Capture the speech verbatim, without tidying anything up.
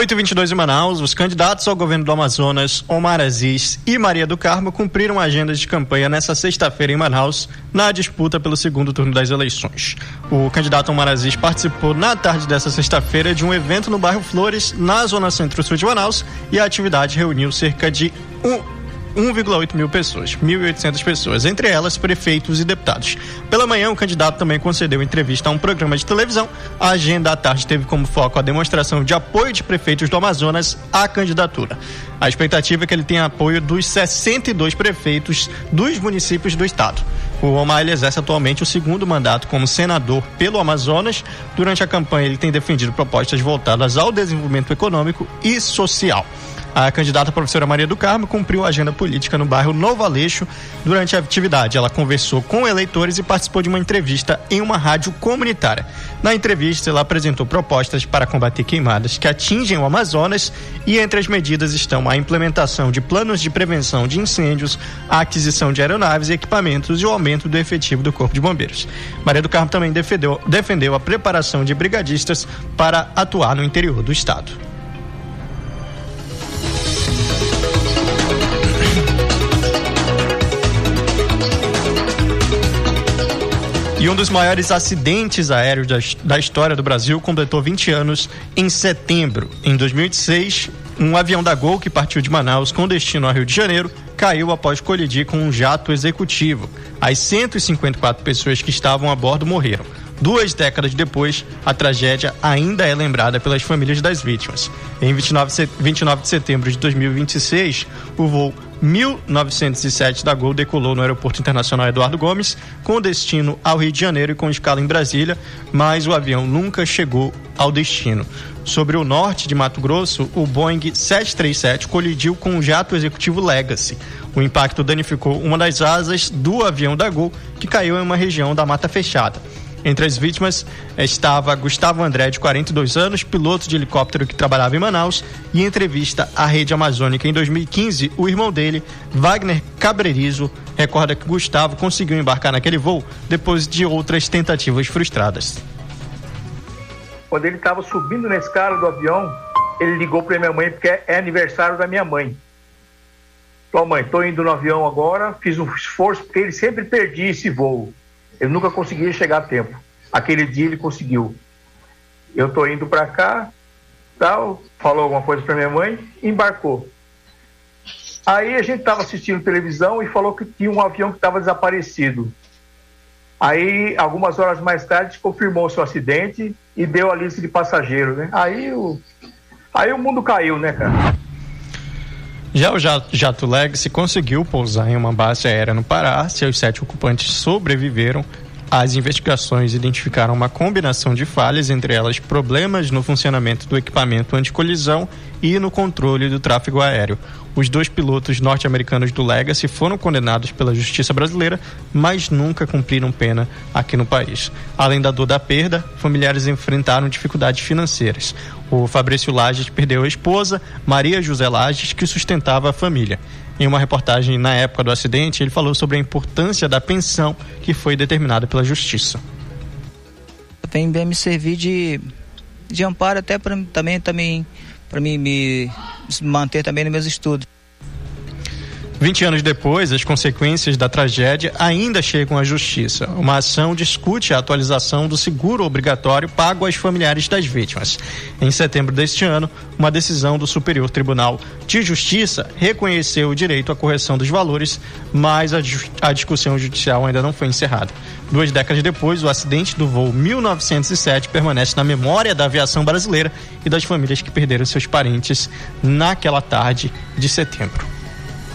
oito e vinte e dois em Manaus, os candidatos ao governo do Amazonas, Omar Aziz e Maria do Carmo, cumpriram agendas de campanha nesta sexta-feira em Manaus, na disputa pelo segundo turno das eleições. O candidato Omar Aziz participou na tarde desta sexta-feira de um evento no bairro Flores, na zona centro-sul de Manaus, e a atividade reuniu cerca de um um vírgula oito mil pessoas, mil e oitocentas pessoas, entre elas prefeitos e deputados. Pela manhã, o candidato também concedeu entrevista a um programa de televisão. A agenda à tarde teve como foco a demonstração de apoio de prefeitos do Amazonas à candidatura. A expectativa é que ele tenha apoio dos sessenta e dois prefeitos dos municípios do estado. O Omar ele exerce atualmente o segundo mandato como senador pelo Amazonas. Durante a campanha, ele tem defendido propostas voltadas ao desenvolvimento econômico e social. A candidata professora Maria do Carmo cumpriu a agenda política no bairro Novo Aleixo. Durante a atividade, ela conversou com eleitores e participou de uma entrevista em uma rádio comunitária. Na entrevista, ela apresentou propostas para combater queimadas que atingem o Amazonas, e entre as medidas estão a implementação de planos de prevenção de incêndios, a aquisição de aeronaves e equipamentos e o aumento do efetivo do Corpo de Bombeiros. Maria do Carmo também defendeu, defendeu a preparação de brigadistas para atuar no interior do estado. E um dos maiores acidentes aéreos da, da história do Brasil completou vinte anos em setembro. Em dois mil e seis, um avião da Gol que partiu de Manaus com destino ao Rio de Janeiro caiu após colidir com um jato executivo. As cento e cinquenta e quatro pessoas que estavam a bordo morreram. Duas décadas depois, a tragédia ainda é lembrada pelas famílias das vítimas. Em vinte e nove de setembro de dois mil e vinte e seis, o voo mil novecentos e sete da Gol decolou no Aeroporto Internacional Eduardo Gomes, com destino ao Rio de Janeiro e com escala em Brasília, mas o avião nunca chegou ao destino. Sobre o norte de Mato Grosso, o Boeing sete três sete colidiu com o jato executivo Legacy. O impacto danificou uma das asas do avião da Gol, que caiu em uma região da Mata Fechada. Entre as vítimas estava Gustavo André, de quarenta e dois anos, piloto de helicóptero que trabalhava em Manaus, e em entrevista à Rede Amazônica em dois mil e quinze, o irmão dele, Wagner Cabrerizo, recorda que Gustavo conseguiu embarcar naquele voo depois de outras tentativas frustradas. Quando ele estava subindo na escada do avião, ele ligou para minha mãe, porque é aniversário da minha mãe. Falou: mãe, estou indo no avião agora, fiz um esforço, porque ele sempre perdia esse voo. Ele nunca conseguia chegar a tempo. Aquele dia ele conseguiu. Eu tô indo para cá, tal, falou alguma coisa para minha mãe, embarcou. Aí a gente estava assistindo televisão e falou que tinha um avião que estava desaparecido. Aí, algumas horas mais tarde, confirmou o seu acidente e deu a lista de passageiros, né? Aí o, aí o mundo caiu, né, cara? Já o jato Legacy conseguiu pousar em uma base aérea no Pará. Seus sete ocupantes sobreviveram. As investigações identificaram uma combinação de falhas, entre elas problemas no funcionamento do equipamento anticolisão e no controle do tráfego aéreo. Os dois pilotos norte-americanos do Legacy foram condenados pela justiça brasileira, mas nunca cumpriram pena aqui no país. Além da dor da perda, familiares enfrentaram dificuldades financeiras. O Fabrício Lages perdeu a esposa, Maria José Lages, que sustentava a família. Em uma reportagem na época do acidente, ele falou sobre a importância da pensão que foi determinada pela justiça. Vem bem me servir de, de amparo até para também, também para mim me manter também nos meus estudos. vinte anos depois, as consequências da tragédia ainda chegam à justiça. Uma ação discute a atualização do seguro obrigatório pago aos familiares das vítimas. Em setembro deste ano, uma decisão do Superior Tribunal de Justiça reconheceu o direito à correção dos valores, mas a, a discussão judicial ainda não foi encerrada. Duas décadas depois, o acidente do voo mil novecentos e sete permanece na memória da aviação brasileira e das famílias que perderam seus parentes naquela tarde de setembro.